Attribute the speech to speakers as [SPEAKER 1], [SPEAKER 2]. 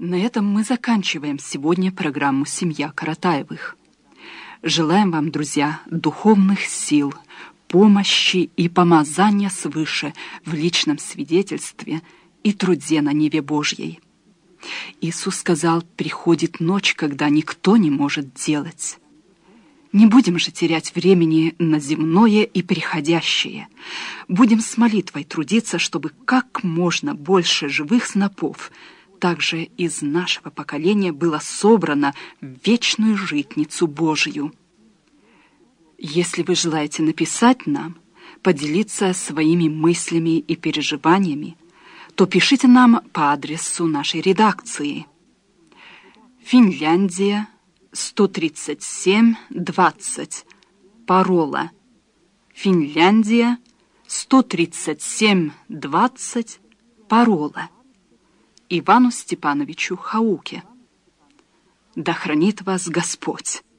[SPEAKER 1] На этом мы заканчиваем сегодня программу «Семья Каратаевых». Желаем вам, друзья, духовных сил, помощи и помазания свыше в личном свидетельстве и труде на ниве Божьей. Иисус сказал, приходит ночь, когда никто не может делать. Не будем же терять времени на земное и приходящее. Будем с молитвой трудиться, чтобы как можно больше живых снопов также из нашего поколения было собрано в вечную житницу Божию. Если вы желаете написать нам, поделиться своими мыслями и переживаниями, то пишите нам по адресу нашей редакции. Финляндия, 137 20, парола. Финляндия, 137 20, парола. Ивану Степановичу Хауке. Да хранит вас Господь!